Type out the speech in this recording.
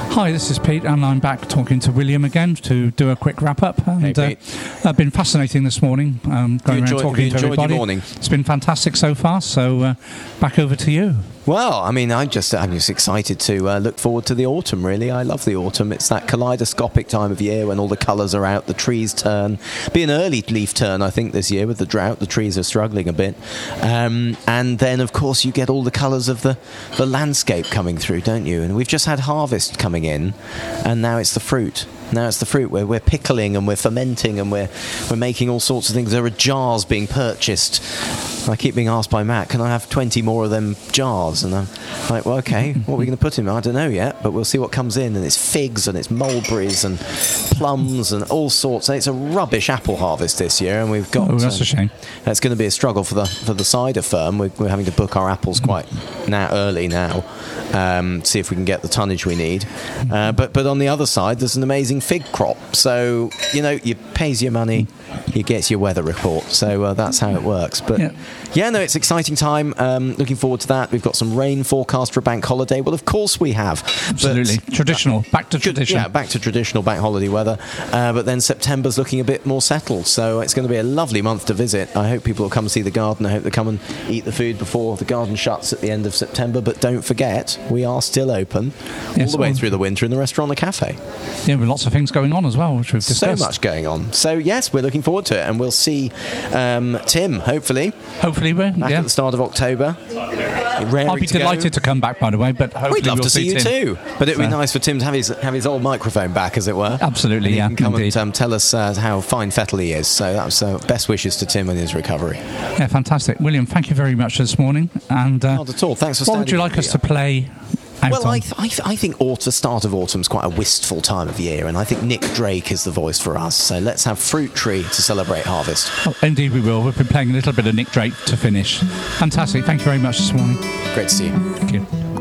Hi, this is Pete, and I'm back talking to William again to do a quick wrap-up. And, Hey, Pete. been fascinating this morning, going around talking to everybody. Your morning? It's been fantastic so far, so back over to you. Well, I mean, I'm just excited to look forward to the autumn, really. I love the autumn. It's that kaleidoscopic time of year when all the colours are out, the trees turn. Be an early leaf turn, I think, this year with the drought. The trees are struggling a bit. And then, of course, you get all the colours of the landscape coming through, don't you? And we've just had harvest coming in, and now it's the fruit. Now it's the fruit where we're pickling and we're fermenting and we're making all sorts of things. There are jars being purchased. I keep being asked by Matt, can I have 20 more of them jars? And I'm like, well, okay, what are we going to put in? I don't know yet, but we'll see what comes in. And it's figs and it's mulberries and plums and all sorts. And it's a rubbish apple harvest this year, and we've got... Oh, that's a shame. It's going to be a struggle for the cider firm. We're having to book our apples quite early now, see if we can get the tonnage we need. But on the other side, there's an amazing fig crop. So, you pays your money, you gets your weather report. So that's how it works. But no, it's exciting time. Looking forward to that. We've got some rain forecast for a bank holiday. Well, of course we have. Absolutely. Traditional. Back to tradition. Yeah, back to traditional bank holiday weather. But then September's looking a bit more settled. So it's going to be a lovely month to visit. I hope people will come see the garden. I hope they come and eat the food before the garden shuts at the end of September. But don't forget, we are still open all the way through the winter in the restaurant and the cafe. Yeah, with lots of things going on as well, which we've discussed. So much going on. So, yes, we're looking forward to it. And we'll see Tim, hopefully. Hopefully we're back at the start of October. I'll be delighted to come back, by the way, but hopefully we'd love we'll to see you Tim. too. But it would be nice for Tim to have his old microphone back, as it were. Absolutely, and he can come indeed. and tell us how fine Fettle he is. So that's best wishes to Tim and his recovery. Yeah, fantastic. William, thank you very much this morning. And not at all. Thanks for what would you like us to play? Well, I think start of autumn's quite a wistful time of year, and I think Nick Drake is the voice for us. So let's have Fruit Tree to celebrate harvest. Oh, indeed we will. We've been playing a little bit of Nick Drake to finish. Fantastic. Thank you very much this morning. Great to see you. Thank you.